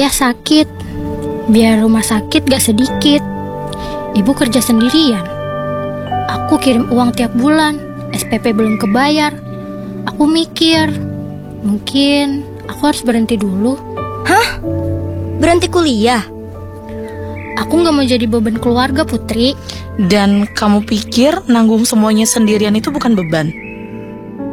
Ayah sakit, biaya rumah sakit gak sedikit. Ibu kerja sendirian. Aku kirim uang tiap bulan, SPP belum kebayar. Aku mikir, mungkin aku harus berhenti dulu. Hah? Berhenti kuliah? Aku gak mau jadi beban keluarga, Putri. Dan kamu pikir nanggung semuanya sendirian itu bukan beban?